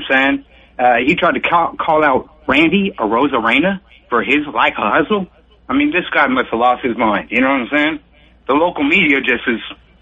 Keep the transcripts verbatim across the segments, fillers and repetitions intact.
I'm saying? Uh, he tried to call, call out Randy Arozarena for his like hustle. I mean, this guy must have lost his mind. You know what I'm saying? The local media just is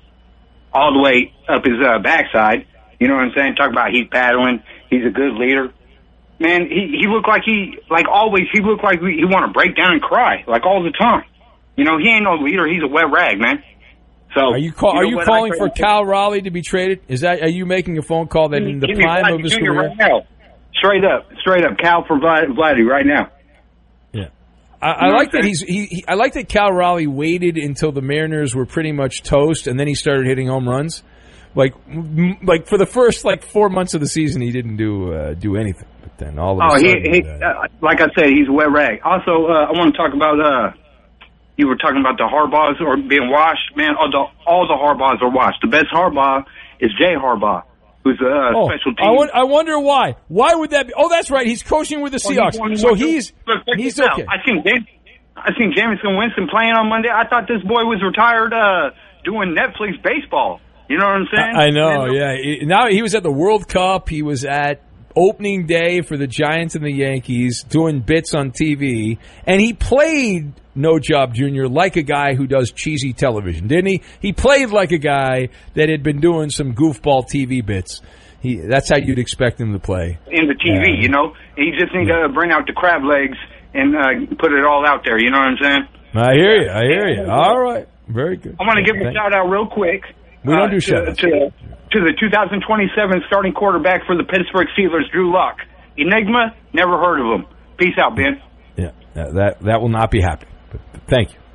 all the way up his uh, backside. You know what I'm saying? Talk about he's paddling. He's a good leader. Man, he, he looked like he, like always, he looked like he, he want to break down and cry, like all the time. You know, he ain't no leader. He's a wet rag, man. So Are you, call, you know are you what, calling I, for Cal Raleigh to be traded? Is that Are you making a phone call that in the Give me prime Vladdy of his Junior career? Right now. Straight up. Straight up. Cal for Vlad, Vladdy right now. Yeah. I, I like that he's. He, he, I like that Cal Raleigh waited until the Mariners were pretty much toast, and then he started hitting home runs. Like, m- like for the first like four months of the season, he didn't do uh, do anything. But then all of a oh, sudden, he, he, uh, uh, like I said, he's a wet rag. Also, uh, I want to talk about. Uh, you were talking about the Harbaughs or being washed, man. All the all the Harbaughs are washed. The best Harbaugh is Jay Harbaugh, who's a uh, oh, special I, team. w- I wonder why. Why would that be? Oh, that's right. He's coaching with the Seahawks, oh, he's so he's Look, he's out. okay. I seen Jam- I seen Jamison Winston playing on Monday. I thought this boy was retired, uh, doing Netflix baseball. You know what I'm saying? I, I know, yeah. He- Now he was at the World Cup. He was at opening day for the Giants and the Yankees, doing bits on T V, and he played No Job Junior like a guy who does cheesy television, didn't he? He played like a guy that had been doing some goofball T V bits. He, that's how you'd expect him to play. In the T V, Yeah. you know? He just need to bring out the crab legs and uh, put it all out there. You know what I'm saying? I hear you. I hear you. All right. Very good. I want to give a Thank- shout-out real quick. We don't uh, do to, shout-outs. To, to the two thousand twenty-seven starting quarterback for the Pittsburgh Steelers, Drew Lock. Enigma, never heard of him. Peace out, Ben. Yeah, that that will not be happening. But, but thank you.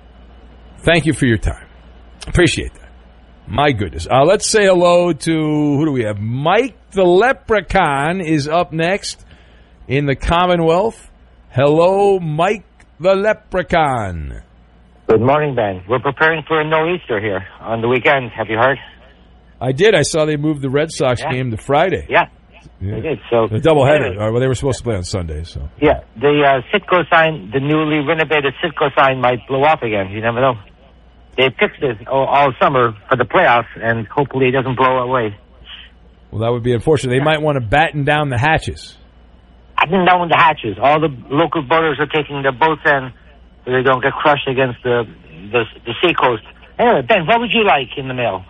Thank you for your time. Appreciate that. My goodness. Uh, let's say hello to, who do we have? Mike the Leprechaun is up next in the Commonwealth. Hello, Mike the Leprechaun. Good morning, Ben. We're preparing for a no-Easter here on the weekend. Have you heard? I did. I saw they moved the Red Sox Yeah. game to Friday. Yeah, Yeah. they did. So The doubleheader. anyway, Or, well, they were supposed to play on Sunday, so. yeah, the uh, Citgo sign, the newly renovated Citgo sign might blow up again. You never know. They fixed it all, all summer for the playoffs, and hopefully it doesn't blow away. Well, that would be unfortunate. They might want to batten down the hatches. I think down with the hatches. All the local boaters are taking their boats in so they don't get crushed against the the, the seacoast. Anyway, Ben, what would you like in the mail?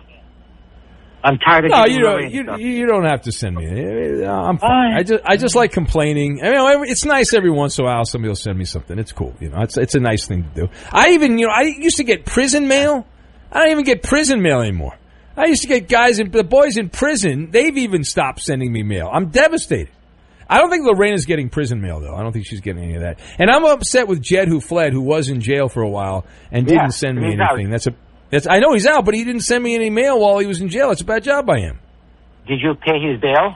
I'm tired of No, getting you don't. marine You, stuff. you don't have to send me. any. I'm fine. Fine. I just I just like complaining. I mean, every- it's nice every once in a while somebody will send me something. It's cool. You know, it's it's a nice thing to do. I even you know I used to get prison mail. I don't even get prison mail anymore. I used to get guys in the boys in prison. They've even stopped sending me mail. I'm devastated. I don't think Lorena's getting prison mail though. I don't think she's getting any of that. And I'm upset with Jed, who fled, who was in jail for a while and Yeah, didn't send me he's anything. out. That's a that's I know he's out, but he didn't send me any mail while he was in jail. That's a bad job by him. Did you pay his bail?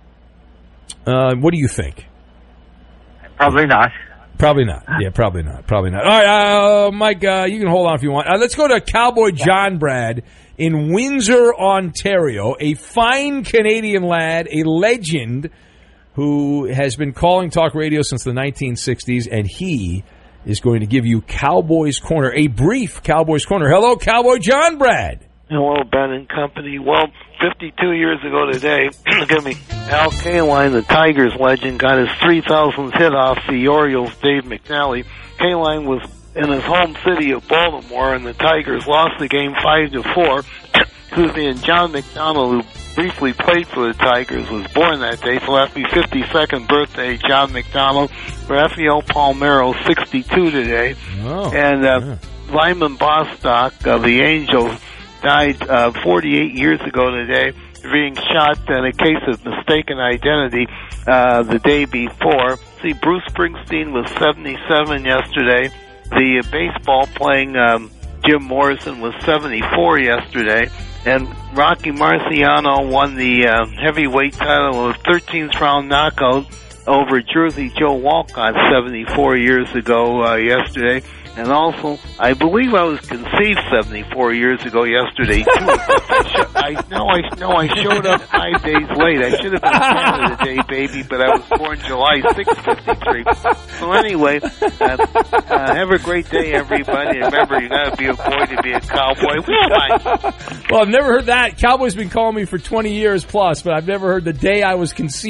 Uh, what do you think? Probably not. Probably not. Yeah, probably not. Probably not. All right, uh, Mike, uh, you can hold on if you want. Uh, let's go to Cowboy John Brad in Windsor, Ontario, a fine Canadian lad, a legend who has been calling talk radio since the nineteen sixties, and he is going to give you Cowboys Corner, a brief Cowboys Corner. Hello, Cowboy John Brad. Hello, Ben and company. Well, fifty-two years ago today, excuse me, Al Kaline, the Tigers legend, got his three thousandth hit off the Orioles' Dave McNally. Kaline was in his home city of Baltimore, and the Tigers lost the game five to four. Excuse me, and John McDonald, who briefly played for the Tigers, was born that day, so happy fifty-second birthday, John McDonald. Rafael Palmeiro, sixty-two today. Oh, and uh, yeah. Lyman Bostock of the Angels died uh, forty-eight years ago today, being shot in a case of mistaken identity uh, the day before. See, Bruce Springsteen was seventy-seven yesterday. The uh, baseball playing um, Jim Morrison was seventy-four yesterday. And Rocky Marciano won the uh, heavyweight title of thirteenth round knockout over Jersey Joe Walcott seventy-four years ago uh, yesterday. And also, I believe I was conceived seventy-four years ago yesterday, too. I know I know I showed up five days late. I should have been Canada Day, baby, but I was born July sixth, fifty-three. So anyway, uh, uh, have a great day, everybody. Remember, you got to be a boy to be a cowboy. We're fine. Well, I've never heard that. Cowboy's been calling me for twenty years plus, but I've never heard the day I was conceived.